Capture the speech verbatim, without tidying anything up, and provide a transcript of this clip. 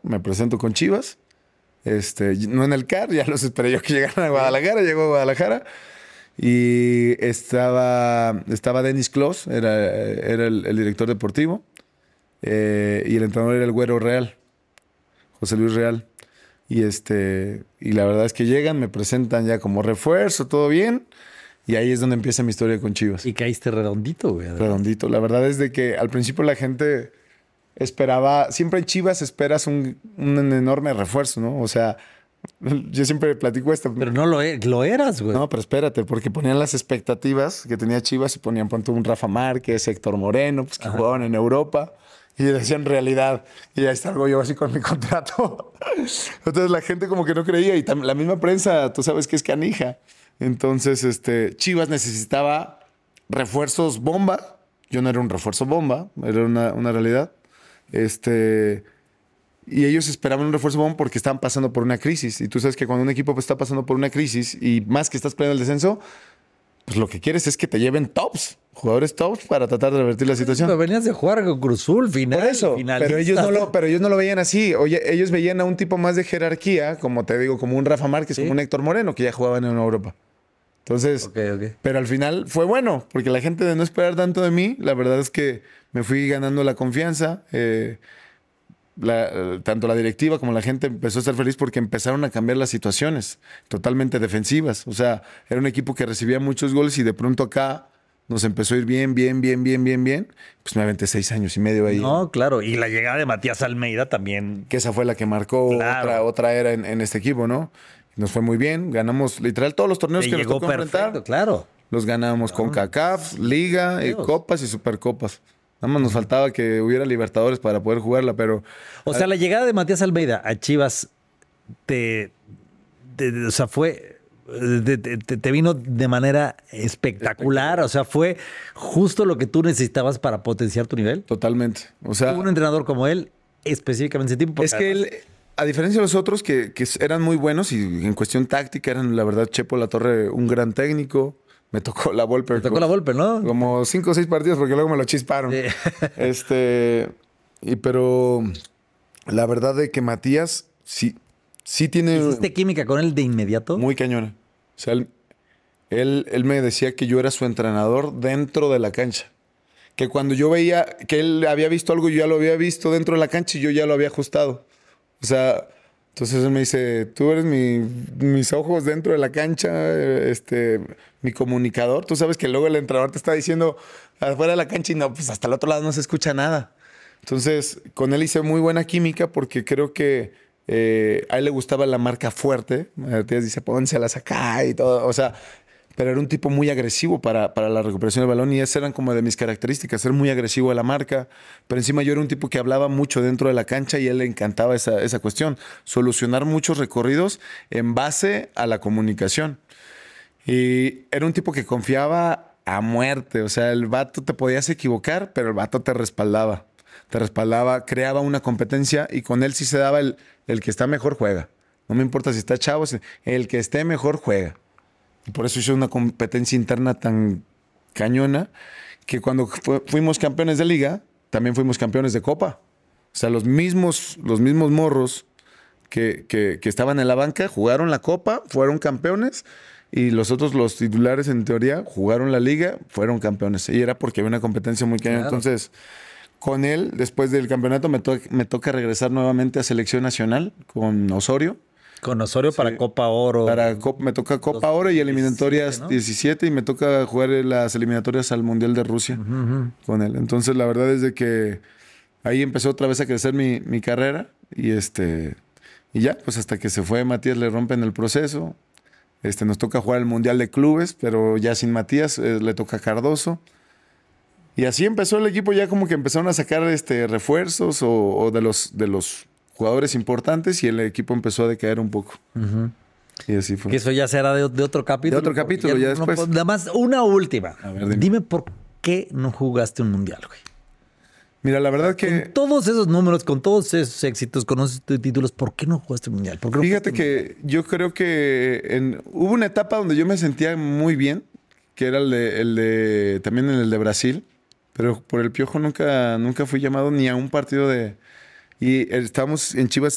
me presento con Chivas. Este, no en el C A R, ya los esperé yo que llegaran a Guadalajara, llegó a Guadalajara. Y estaba, estaba Denis Clos, era, era el, el director deportivo. Eh, y el entrenador era el Güero Real, José Luis Real. Y, este, y la verdad es que llegan, me presentan ya como refuerzo, todo bien. Y ahí es donde empieza mi historia con Chivas. Y caíste redondito, güey. Redondito. La verdad es de que al principio la gente esperaba, siempre en Chivas esperas un, un enorme refuerzo, ¿no? O sea, yo siempre platico esto. Pero no lo, e- lo eras, güey. No, pero espérate, porque ponían las expectativas que tenía Chivas y ponían, ponte un Rafa Márquez, Héctor Moreno, pues que Ajá. jugaban en Europa. Y decían realidad. Y ahí salgo yo así con mi contrato. Entonces la gente como que no creía. Y la misma prensa, tú sabes que es canija. Entonces, este, Chivas necesitaba refuerzos bomba. Yo no era un refuerzo bomba, era una, una realidad. Este, y ellos esperaban un refuerzo bomba porque estaban pasando por una crisis. Y tú sabes que cuando un equipo está pasando por una crisis y más que estás peleando el descenso, pues lo que quieres es que te lleven tops, jugadores tops para tratar de revertir la situación. Pero venías de jugar con Cruzul, final. Por eso, pero ellos, no lo, pero ellos no lo veían así. Oye, ellos veían a un tipo más de jerarquía, como te digo, como un Rafa Márquez, ¿Sí? como un Héctor Moreno, que ya jugaban en Europa. Entonces, okay, okay. pero al final fue bueno, porque la gente de no esperar tanto de mí, la verdad es que me fui ganando la confianza. Eh, la, tanto la directiva como la gente empezó a estar feliz porque empezaron a cambiar las situaciones totalmente defensivas. O sea, era un equipo que recibía muchos goles y de pronto acá nos empezó a ir bien, bien, bien, bien, bien, bien. Pues me aventé seis años y medio ahí. No, claro. Y la llegada de Matías Almeida también. Que esa fue la que marcó claro. otra, otra era en, en este equipo, ¿no? Nos fue muy bien. Ganamos literal todos los torneos Te que llegó nos tocó perfecto, enfrentar. Claro. Los ganamos no. con CONCACAF, Liga, eh, Copas y Supercopas. Nada más nos faltaba que hubiera Libertadores para poder jugarla, pero... O sea, la llegada de Matías Almeida a Chivas te... te o sea, fue... Te, te, te vino de manera espectacular. O sea, fue justo lo que tú necesitabas para potenciar tu nivel. Totalmente. O sea... Un entrenador como él, específicamente ese tipo... Es que él... A diferencia de los otros que, que eran muy buenos y en cuestión táctica eran, la verdad, Chepo La Torre, un gran técnico. Me tocó la Volpe. Me tocó como, la Volpe, ¿no? Como cinco o seis partidos porque luego me lo chisparon. Sí. Este, y pero la verdad de que Matías sí, sí tiene... ¿Hiciste química con él de inmediato? Muy cañona. O sea, él, él, él me decía que yo era su entrenador dentro de la cancha. Que cuando yo veía que él había visto algo, yo ya lo había visto dentro de la cancha y yo ya lo había ajustado. O sea... Entonces él me dice, tú eres mi, mis ojos dentro de la cancha, este, mi comunicador. Tú sabes que luego el entrenador te está diciendo afuera de la cancha y no, pues hasta el otro lado no se escucha nada. Entonces con él hice muy buena química porque creo que eh, a él le gustaba la marca fuerte. Matías dice, pónselas acá y todo. O sea, pero era un tipo muy agresivo para, para la recuperación del balón y esas eran como de mis características, ser muy agresivo a la marca, pero encima yo era un tipo que hablaba mucho dentro de la cancha y a él le encantaba esa, esa cuestión, solucionar muchos recorridos en base a la comunicación. Y era un tipo que confiaba a muerte, o sea, el vato te podías equivocar, pero el vato te respaldaba, te respaldaba, creaba una competencia y con él sí se daba el, el que está mejor juega. No me importa si está chavo, el que esté mejor juega. Y por eso hizo una competencia interna tan cañona que cuando fu fuimos campeones de liga, también fuimos campeones de copa. O sea, los mismos, los mismos morros que, que, que estaban en la banca jugaron la copa, fueron campeones, y los otros, los titulares en teoría, jugaron la liga, fueron campeones. Y era porque había una competencia muy cañona. Claro. Entonces, con él, después del campeonato, me, to me toca regresar nuevamente a selección nacional con Osorio. Con Osorio sí. para Copa Oro. Para Copa, me toca Copa Oro y eliminatorias diecisiete, ¿no? diecisiete y me toca jugar las eliminatorias al Mundial de Rusia uh -huh. con él. Entonces la verdad es de que ahí empezó otra vez a crecer mi, mi carrera y este y ya, pues hasta que se fue Matías le rompen el proceso. Este, nos toca jugar el Mundial de Clubes, pero ya sin Matías, eh, le toca a Cardoso. Y así empezó el equipo, ya como que empezaron a sacar este, refuerzos o, o de los... De los jugadores importantes y el equipo empezó a decaer un poco. Uh-huh. Y así fue. Que eso ya será de, de otro capítulo. De otro capítulo, ya, ya después. No, nada más una última. A ver, dime. dime por qué no jugaste un mundial, güey. Mira, la verdad que... Con todos esos números, con todos esos éxitos, con esos títulos, ¿por qué no jugaste un mundial? ¿Por qué no Fíjate que mundial? yo creo que en, hubo una etapa donde yo me sentía muy bien, que era el de, el de también en el de Brasil, pero por el Piojo nunca, nunca fui llamado ni a un partido de... Y estábamos en Chivas